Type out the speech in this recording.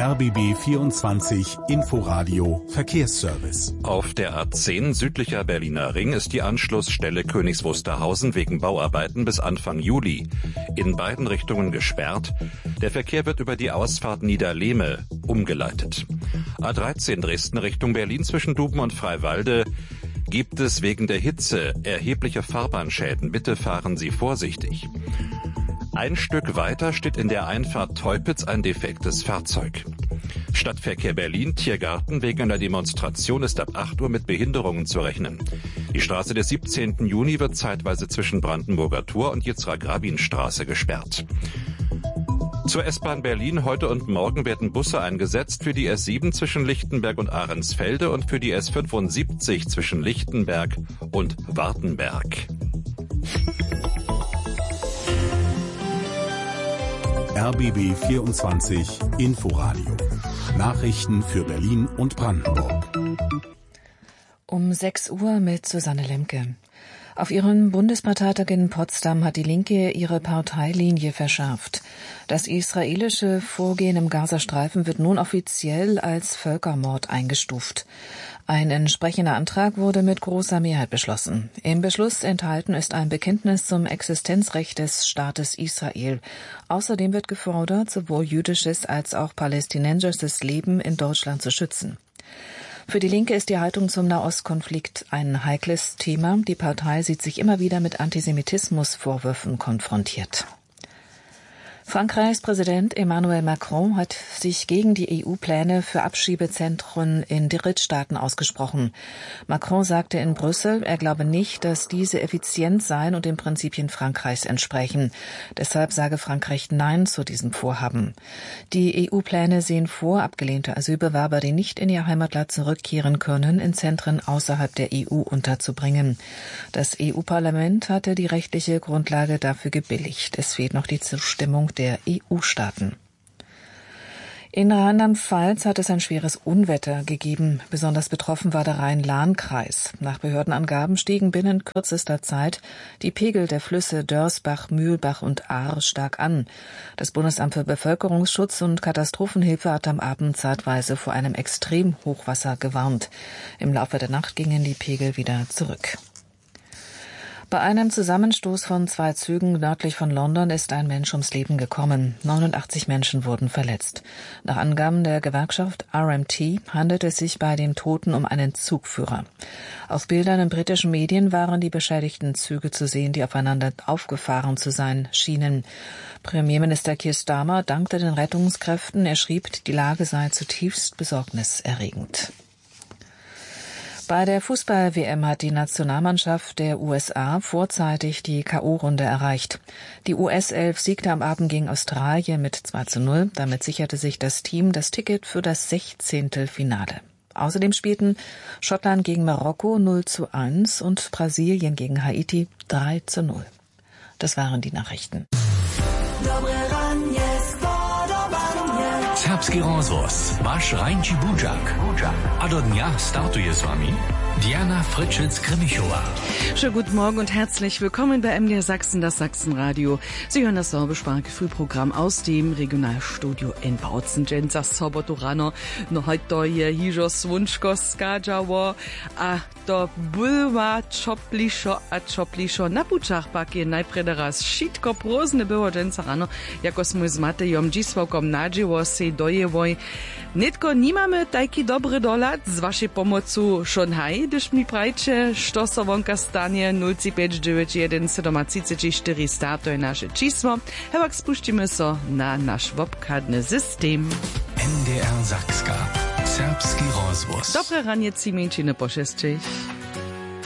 RBB 24 Inforadio Verkehrsservice. Auf der A10 südlicher Berliner Ring ist die Anschlussstelle Königs Wusterhausen wegen Bauarbeiten bis Anfang Juli in beiden Richtungen gesperrt. Der Verkehr wird über die Ausfahrt Niederlehme umgeleitet. A13 Dresden Richtung Berlin zwischen Duben und Freiwalde gibt es wegen der Hitze erhebliche Fahrbahnschäden. Bitte fahren Sie vorsichtig. Ein Stück weiter steht in der Einfahrt Teupitz ein defektes Fahrzeug. Stadtverkehr Berlin, Tiergarten, wegen einer Demonstration ist ab 8 Uhr mit Behinderungen zu rechnen. Die Straße des 17. Juni wird zeitweise zwischen Brandenburger Tor und Yitzhak-Rabin-Straße gesperrt. Zur S-Bahn Berlin heute und morgen werden Busse eingesetzt für die S7 zwischen Lichtenberg und Ahrensfelde und für die S75 zwischen Lichtenberg und Wartenberg. RBB 24 Inforadio. Nachrichten für Berlin und Brandenburg. Um 6 Uhr mit Susanne Lemke. Auf ihrem Bundesparteitag in Potsdam hat die Linke ihre Parteilinie verschärft. Das israelische Vorgehen im Gazastreifen wird nun offiziell als Völkermord eingestuft. Ein entsprechender Antrag wurde mit großer Mehrheit beschlossen. Im Beschluss enthalten ist ein Bekenntnis zum Existenzrecht des Staates Israel. Außerdem wird gefordert, sowohl jüdisches als auch palästinensisches Leben in Deutschland zu schützen. Für die Linke ist die Haltung zum Nahostkonflikt ein heikles Thema. Die Partei sieht sich immer wieder mit Antisemitismusvorwürfen konfrontiert. Frankreichs Präsident Emmanuel Macron hat sich gegen die EU-Pläne für Abschiebezentren in Drittstaaten ausgesprochen. Macron sagte in Brüssel, er glaube nicht, dass diese effizient seien und den Prinzipien Frankreichs entsprechen. Deshalb sage Frankreich Nein zu diesem Vorhaben. Die EU-Pläne sehen vor, abgelehnte Asylbewerber, die nicht in ihr Heimatland zurückkehren können, in Zentren außerhalb der EU unterzubringen. Das EU-Parlament hatte die rechtliche Grundlage dafür gebilligt. Es fehlt noch die Zustimmung der EU-Staaten. In Rheinland-Pfalz hat es ein schweres Unwetter gegeben. Besonders betroffen war der Rhein-Lahn-Kreis. Nach Behördenangaben stiegen binnen kürzester Zeit die Pegel der Flüsse Dörsbach, Mühlbach und Ahr stark an. Das Bundesamt für Bevölkerungsschutz und Katastrophenhilfe hat am Abend zeitweise vor einem Extremhochwasser gewarnt. Im Laufe der Nacht gingen die Pegel wieder zurück. Bei einem Zusammenstoß von 2 Zügen nördlich von London ist ein Mensch ums Leben gekommen. 89 Menschen wurden verletzt. Nach Angaben der Gewerkschaft RMT handelt es sich bei den Toten um einen Zugführer. Auf Bildern in britischen Medien waren die beschädigten Züge zu sehen, die aufeinander aufgefahren zu sein schienen. Premierminister Keir Starmer dankte den Rettungskräften. Er schrieb, die Lage sei zutiefst besorgniserregend. Bei der Fußball-WM hat die Nationalmannschaft der USA vorzeitig die K.O.-Runde erreicht. Die US-11 siegte am Abend gegen Australien mit 2:0. Damit sicherte sich das Team das Ticket für das 16. Finale. Außerdem spielten Schottland gegen Marokko 0:1 und Brasilien gegen Haiti 3:0. Das waren die Nachrichten. Serbski rozhlas, váš Rajnči Budžak. A do dňa startuje s vami Diana Fritschitz-Grimmichowa. Schönen guten Morgen und herzlich willkommen bei MDR Sachsen, das Sachsenradio. Sie hören das Sorbisch-Sparke Frühprogramm aus dem Regionalstudio in Bautzen. Jensa sobotu rano, no heute je hižo svunčko skađało, a to bulva čoplisho na pučach pak je najpredaraz šitko prozne było Jensa rano, jako smo z Matejom Dzisławkom nadziło se dojewoj. Nitko nimamy taki dobry dolat z waszej pomocu Szonhaj, gdyż mi prajcie, što so vonka stanie 0,591 star, to je naše číslo. Hewak spuścimy so na nasz wobkadny system. NDR Sakska. Serbski rozhlas. Dobre ranie, Cimięciny po 6.